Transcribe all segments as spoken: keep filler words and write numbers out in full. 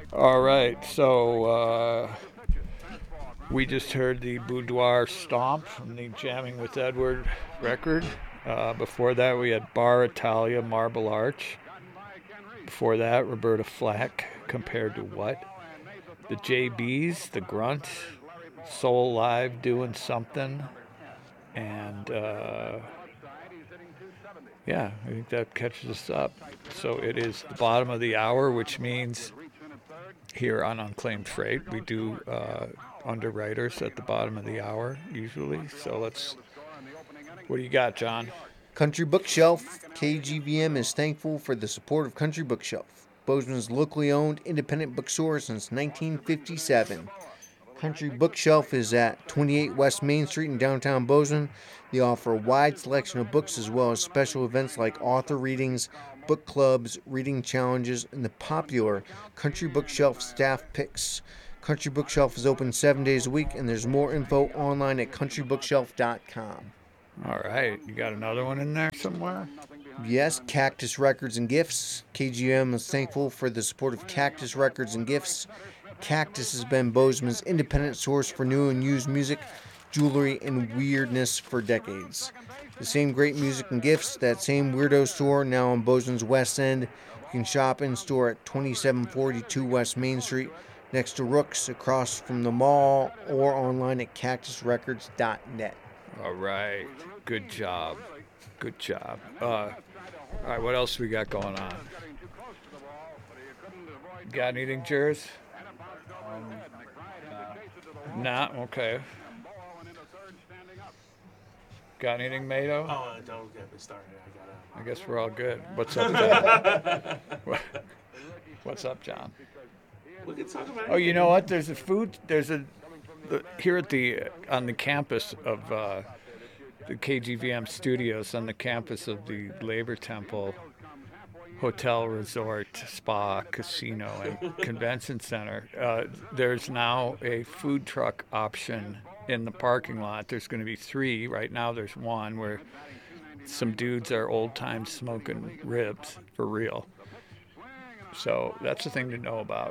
All right, so uh, we just heard the Boudoir Stomp from the Jamming with Edward record. Uh, before that, we had Bar Italia Marble Arch. Before that, Roberta Flack compared to what? The J Bs, The Grunt, Soul Live doing something. And uh, yeah, I think that catches us up. So it is the bottom of the hour, which means here on Unclaimed Freight, we do uh, underwriters at the bottom of the hour usually. So let's. What do you got, John? Country Bookshelf. K G V M is thankful for the support of Country Bookshelf, Bozeman's locally owned independent bookstore since nineteen fifty-seven. Country Bookshelf is at twenty-eight West Main Street in downtown Bozeman. They offer a wide selection of books as well as special events like author readings, book clubs, reading challenges, and the popular Country Bookshelf staff picks. Country Bookshelf is open seven days a week, and there's more info online at country bookshelf dot com. All right, you got another one in there somewhere? Yes, Cactus Records and Gifts. K G M is thankful for the support of Cactus Records and Gifts. Cactus has been Bozeman's independent source for new and used music, jewelry, and weirdness for decades. The same great music and gifts, that same weirdo store now on Bozeman's West End. You can shop in store at twenty-seven forty-two West Main Street, next to Rooks, across from the mall, or online at cactus records dot net. All right, good job. Good job. Uh, all right, what else we got going on? Got anything, Jers? Nah, okay. Got anything, Mato? Oh, uh, don't get me started. I gotta. I guess we're all good. What's up, John? What's up, John? We can talk about. Oh, you know what? There's a food. There's a the, here at the on the campus of uh, the K G V M studios on the campus of the Labor Temple Hotel, Resort, Spa, Casino, and Convention Center. Uh, there's now a food truck option in the parking lot. There's going to be three. Right now, there's one where some dudes are old time smoking ribs for real. So that's the thing to know about.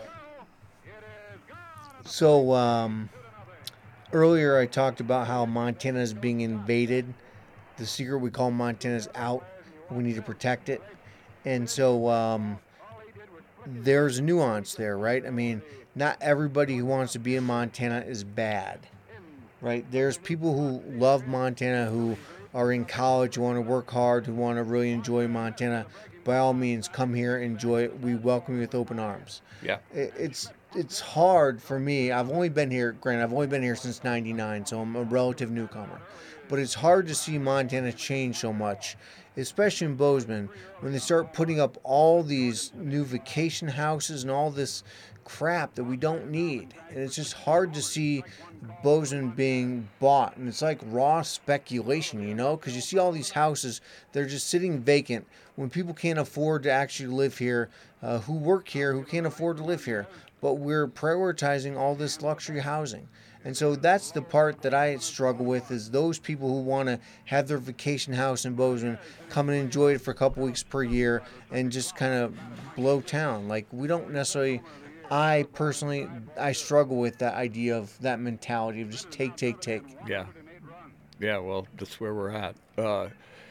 So, um, earlier I talked about how Montana is being invaded. The secret we call Montana is out. We need to protect it. And so um, there's a nuance there, right? I mean, not everybody who wants to be in Montana is bad, right? There's people who love Montana, who are in college, who want to work hard, who want to really enjoy Montana. By all means, come here, enjoy it. We welcome you with open arms. Yeah. It's it's hard for me. I've only been here, granted, I've only been here since ninety-nine, so I'm a relative newcomer. But it's hard to see Montana change so much, especially in Bozeman, when they start putting up all these new vacation houses and all this crap that we don't need. And it's just hard to see Bozeman being bought. And it's like raw speculation, you know, because you see all these houses, they're just sitting vacant when people can't afford to actually live here, uh, who work here, who can't afford to live here. But we're prioritizing all this luxury housing. And so that's the part that I struggle with, is those people who want to have their vacation house in Bozeman, come and enjoy it for a couple weeks per year and just kind of blow town. Like, we don't necessarily, I personally, I struggle with that idea of that mentality of just take, take, take. Yeah. Yeah, well, that's where we're at. Uh,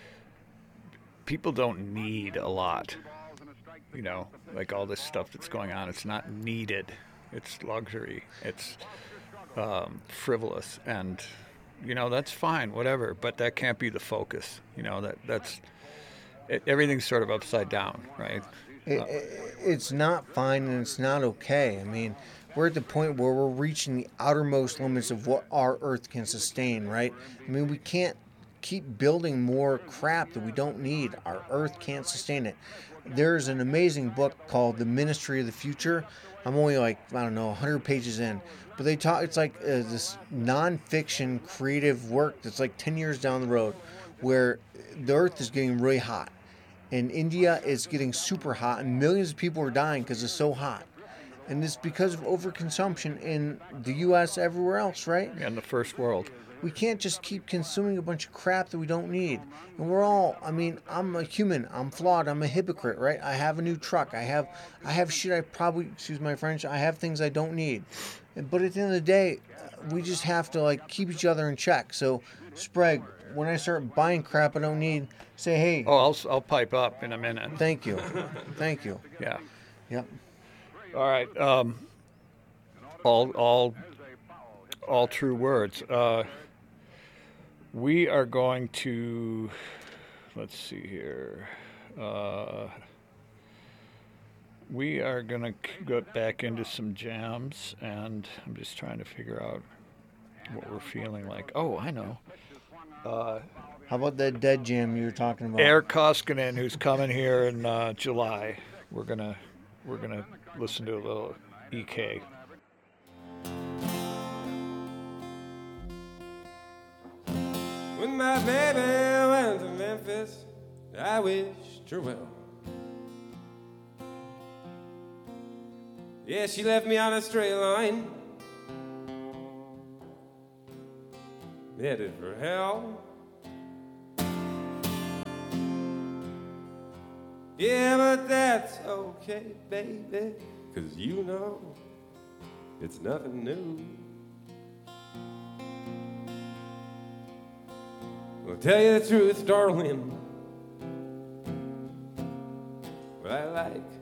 people don't need a lot. You know, like all this stuff that's going on, it's not needed. It's luxury. It's um, frivolous, and you know that's fine, whatever. But that can't be the focus. You know that that's it, everything's sort of upside down, right? It, Uh, it, it's not fine and it's not okay. I mean, we're at the point where we're reaching the outermost limits of what our Earth can sustain, right? I mean, we can't keep building more crap that we don't need. Our Earth can't sustain it. There's an amazing book called The Ministry of the Future. I'm only like, I don't know, one hundred pages in. But they talk, it's like uh, this nonfiction creative work that's like ten years down the road, where the Earth is getting really hot. And India is getting super hot, and millions of people are dying because it's so hot. And it's because of overconsumption in the U S, everywhere else, right? in the first world. We can't just keep consuming a bunch of crap that we don't need. And we're all, I mean, I'm a human. I'm flawed. I'm a hypocrite, right? I have a new truck. I have I have shit I probably, excuse my French, I have things I don't need. But at the end of the day, we just have to like keep each other in check. So, Sprague, when I start buying crap I don't need, say, hey. Oh, I'll I'll pipe up in a minute. Thank you. Thank you. Yeah. Yep. All right. Um, all all all true words. Uh, we are going to. Let's see here. Uh, we are going to get back into some jams, and I'm just trying to figure out what we're feeling like. Oh, I know. Uh, How about that dead jam you were talking about? Air Koskinen, who's coming here in uh, July. We're gonna we're gonna listen to a little E K. When my baby went to Memphis, I wished her well. Yeah, she left me on a straight line, headed for hell. Yeah, but that's okay, baby, 'cause you know it's nothing new. I'll tell you the truth, darling, what I like